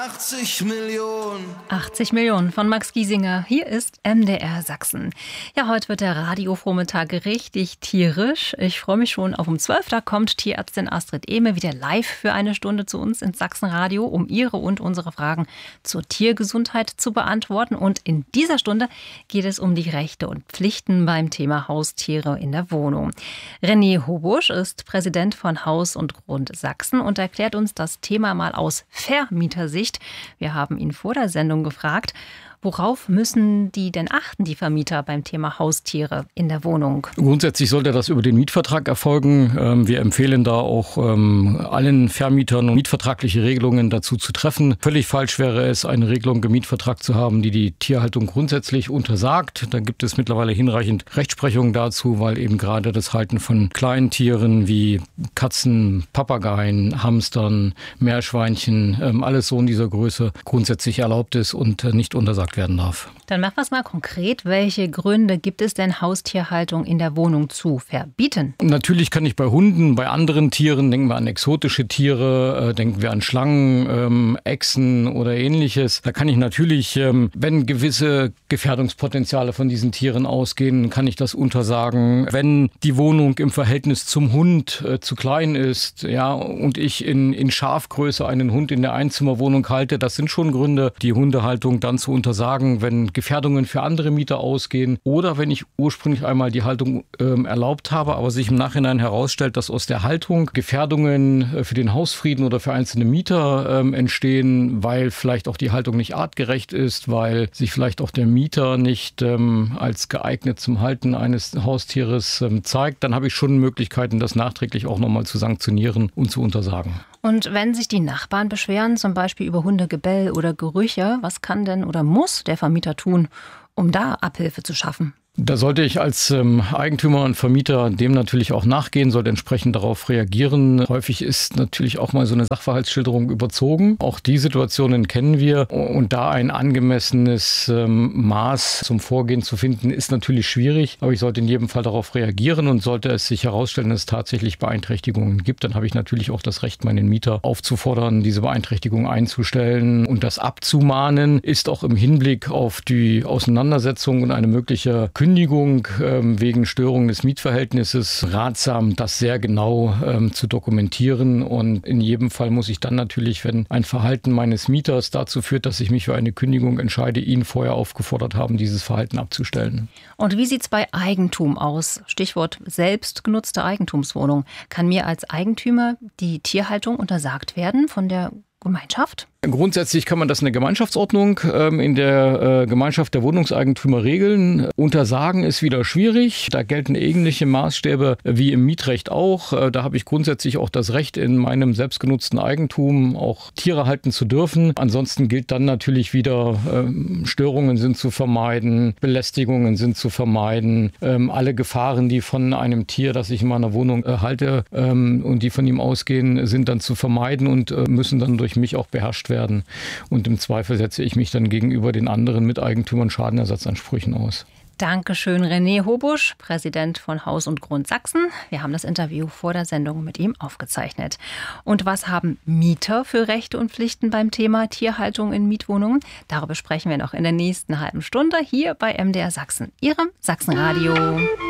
80 Millionen. 80 Millionen von Max Giesinger. Hier ist MDR Sachsen. Ja, heute wird der Radiovormittag richtig tierisch. Ich freue mich schon auf um 12. Da kommt Tierärztin Astrid Ehme wieder live für eine Stunde zu uns ins Sachsenradio, um Ihre und unsere Fragen zur Tiergesundheit zu beantworten. Und in dieser Stunde geht es um die Rechte und Pflichten beim Thema Haustiere in der Wohnung. René Hobusch ist Präsident von Haus und Grund Sachsen und erklärt uns das Thema mal aus Vermietersicht. Wir haben ihn vor der Sendung gefragt, worauf müssen die denn achten, die Vermieter, beim Thema Haustiere in der Wohnung? Grundsätzlich sollte das über den Mietvertrag erfolgen. Wir empfehlen da auch allen Vermietern mietvertragliche Regelungen dazu zu treffen. Völlig falsch wäre es, eine Regelung im Mietvertrag zu haben, die die Tierhaltung grundsätzlich untersagt. Da gibt es mittlerweile hinreichend Rechtsprechung dazu, weil eben gerade das Halten von kleinen Tieren wie Katzen, Papageien, Hamstern, Meerschweinchen, alles so in dieser Größe grundsätzlich erlaubt ist und nicht untersagt werden darf. Dann machen wir es mal konkret. Welche Gründe gibt es denn, Haustierhaltung in der Wohnung zu verbieten? Natürlich kann ich bei Hunden, bei anderen Tieren, denken wir an exotische Tiere, denken wir an Schlangen, Echsen oder ähnliches. Da kann ich natürlich, wenn gewisse Gefährdungspotenziale von diesen Tieren ausgehen, kann ich das untersagen. Wenn die Wohnung im Verhältnis zum Hund zu klein ist, ja, und ich in Schafgröße einen Hund in der Einzimmerwohnung halte, das sind schon Gründe, die Hundehaltung dann zu untersagen, wenn Gefährdungen für andere Mieter ausgehen oder wenn ich ursprünglich einmal die Haltung erlaubt habe, aber sich im Nachhinein herausstellt, dass aus der Haltung Gefährdungen für den Hausfrieden oder für einzelne Mieter entstehen, weil vielleicht auch die Haltung nicht artgerecht ist, weil sich vielleicht auch der Mieter nicht als geeignet zum Halten eines Haustieres zeigt, dann habe ich schon Möglichkeiten, das nachträglich auch nochmal zu sanktionieren und zu untersagen. Und wenn sich die Nachbarn beschweren, zum Beispiel über Hundegebell oder Gerüche, was kann denn oder muss der Vermieter tun, um da Abhilfe zu schaffen? Da sollte ich als Eigentümer und Vermieter dem natürlich auch nachgehen, sollte entsprechend darauf reagieren. Häufig ist natürlich auch mal so eine Sachverhaltsschilderung überzogen. Auch die Situationen kennen wir. Und da ein angemessenes Maß zum Vorgehen zu finden, ist natürlich schwierig. Aber ich sollte in jedem Fall darauf reagieren und sollte es sich herausstellen, dass es tatsächlich Beeinträchtigungen gibt, dann habe ich natürlich auch das Recht, meinen Mieter aufzufordern, diese Beeinträchtigung einzustellen. Und das abzumahnen ist auch im Hinblick auf die Auseinandersetzung und eine mögliche Kündigung wegen Störung des Mietverhältnisses ratsam, das sehr genau zu dokumentieren. Und in jedem Fall muss ich dann natürlich, wenn ein Verhalten meines Mieters dazu führt, dass ich mich für eine Kündigung entscheide, ihn vorher aufgefordert haben, dieses Verhalten abzustellen. Und wie sieht es bei Eigentum aus? Stichwort selbstgenutzte Eigentumswohnung. Kann mir als Eigentümer die Tierhaltung untersagt werden von der Gemeinschaft? Grundsätzlich kann man das in der Gemeinschaftsordnung in der Gemeinschaft der Wohnungseigentümer regeln. Untersagen ist wieder schwierig. Da gelten ähnliche Maßstäbe wie im Mietrecht auch. Da habe ich grundsätzlich auch das Recht, in meinem selbstgenutzten Eigentum auch Tiere halten zu dürfen. Ansonsten gilt dann natürlich wieder, Störungen sind zu vermeiden, Belästigungen sind zu vermeiden. Alle Gefahren, die von einem Tier, das ich in meiner Wohnung halte und die von ihm ausgehen, sind dann zu vermeiden und müssen dann durch mich auch beherrscht werden. Und im Zweifel setze ich mich dann gegenüber den anderen Miteigentümern Schadenersatzansprüchen aus. Dankeschön, René Hobusch, Präsident von Haus und Grund Sachsen. Wir haben das Interview vor der Sendung mit ihm aufgezeichnet. Und was haben Mieter für Rechte und Pflichten beim Thema Tierhaltung in Mietwohnungen? Darüber sprechen wir noch in der nächsten halben Stunde hier bei MDR Sachsen, Ihrem Sachsenradio.